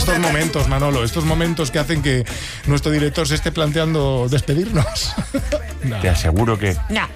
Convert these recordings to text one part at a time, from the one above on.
Estos momentos, Manolo, estos momentos que hacen que nuestro director se esté planteando despedirnos. No. Te aseguro que... No.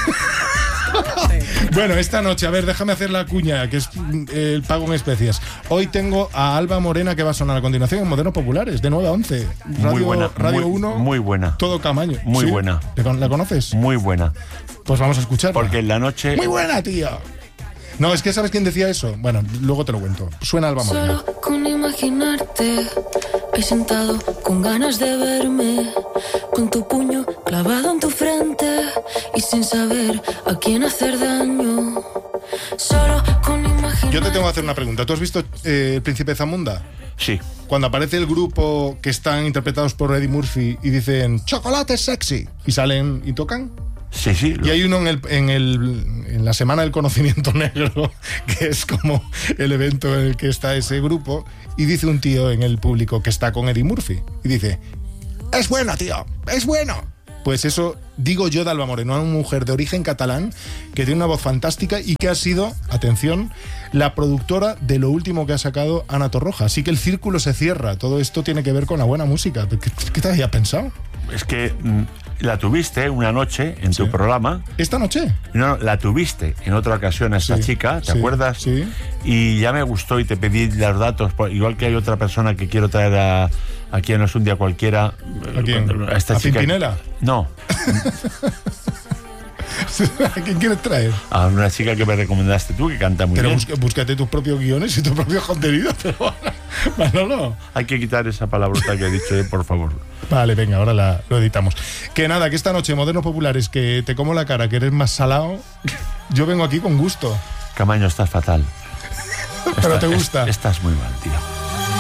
Bueno, esta noche, a ver, déjame hacer la cuña, que es el pago en especias. Hoy tengo a Alba Morena, que va a sonar a continuación en Modernos Populares, de 9 a 11. Muy buena. Radio 1. Muy buena. Todo Camaño. Muy ¿Sí? buena. ¿La conoces? Muy buena. Pues vamos a escucharla. Porque en la noche... Muy buena, tío. No, es que ¿sabes quién decía eso? Bueno, luego te lo cuento. Suena Alba Morena. Solo con imaginarte, ahí sentado con ganas de verme, con tu puño clavado en tu frente y sin saber a quién hacer daño. Solo con imaginarte. Yo te tengo que hacer una pregunta. ¿Tú has visto El Príncipe Zamunda? Sí. Cuando aparece el grupo que están interpretados por Eddie Murphy y dicen chocolate sexy y salen y tocan. Sí, sí. Y hay uno en la Semana del Conocimiento Negro, que es como el evento en el que está ese grupo, y dice un tío en el público que está con Eddie Murphy, y dice, es bueno, tío, es bueno. Pues eso digo yo de Alba Moreno, una mujer de origen catalán que tiene una voz fantástica y que ha sido, atención, la productora de lo último que ha sacado Ana Torroja. Así que el círculo se cierra. Todo esto tiene que ver con la buena música. ¿Qué te había pensado? Es que la tuviste una noche en tu programa. ¿Esta noche? No, la tuviste en otra ocasión a esta chica, ¿te acuerdas? Sí. Y ya me gustó y te pedí los datos, igual que hay otra persona que quiero traer aquí en No es un día cualquiera. ¿A quién? ¿A esta ¿A chica? Pimpinela? No. ¿A quién quieres traer? A una chica que me recomendaste tú, que canta muy bien. Pero búscate tus propios guiones y tus propios contenidos. Pero Manolo. Hay que quitar esa palabrota que he dicho, por favor. Vale, venga, ahora lo editamos. Que nada, que esta noche, Modernos Populares, que te como la cara, que eres más salado, yo vengo aquí con gusto. Camaño, estás fatal. Pero te gusta. Estás muy mal, tío.